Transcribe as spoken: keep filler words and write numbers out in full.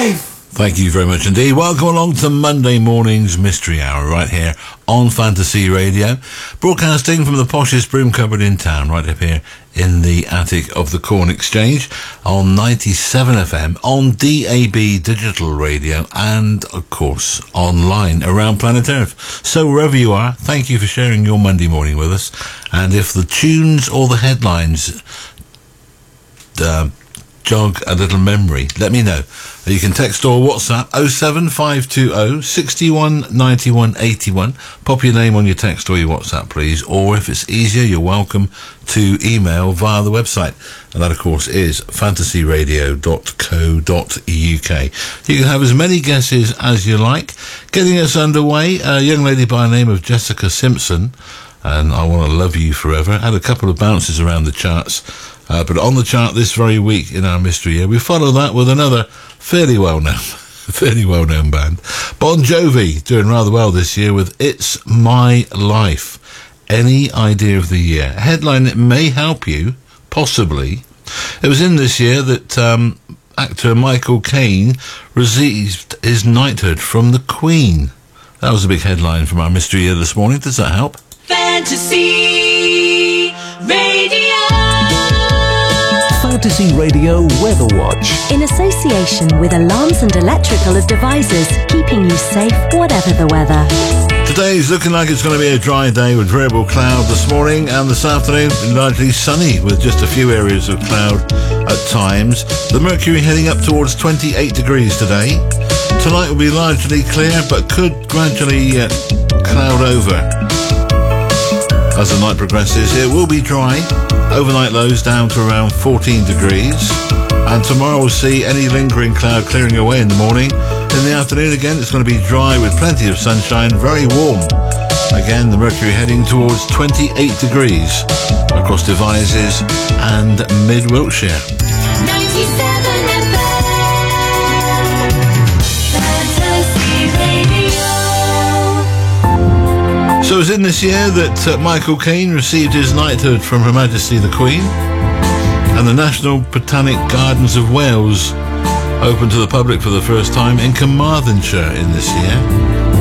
Dave! Thank you very much indeed. Welcome along to Monday morning's Mystery Hour right here on Fantasy Radio, broadcasting from the poshest broom cupboard in town, right up here in the attic of the Corn Exchange on ninety-seven F M, on D A B digital radio, and of course online around planet Earth. So wherever you are, thank you for sharing your Monday morning with us. And if the tunes or the headlines uh, jog a little memory, let me know. You can text or WhatsApp oh seven five two oh, six one, nine one, eight one. Pop your name on your text or your WhatsApp, please. Or if it's easier, you're welcome to email via the website. And that, of course, is fantasy radio dot co dot U K. You can have as many guesses as you like. Getting us underway, a young lady by the name of Jessica Simpson, and I Want to Love You Forever, had a couple of bounces around the charts. Uh, but on the chart this very week in our mystery year, we follow that with another fairly well-known, fairly well-known band. Bon Jovi doing rather well this year with It's My Life. Any idea of the year? A headline that may help you, possibly. It was in this year that um, actor Michael Caine received his knighthood from the Queen. That was a big headline from our mystery year this morning. Does that help? Fantasy Radio. Fantasy Radio Weather Watch. In association with Alarms and Electrical Devices, keeping you safe whatever the weather. Today's looking like it's going to be a dry day with variable cloud this morning, and this afternoon largely sunny with just a few areas of cloud at times. The mercury heading up towards twenty-eight degrees today. Tonight will be largely clear but could gradually uh, cloud over as the night progresses. It will be dry. Overnight lows down to around fourteen degrees. And tomorrow we'll see any lingering cloud clearing away in the morning. In the afternoon again, it's going to be dry with plenty of sunshine, very warm. Again, the mercury heading towards twenty-eight degrees across Devizes and mid-Wiltshire. ninety-seven F M. Fantasy Radio. So it was in this year that uh, Michael Caine received his knighthood from Her Majesty the Queen, and the National Botanic Gardens of Wales opened to the public for the first time in Carmarthenshire in this year.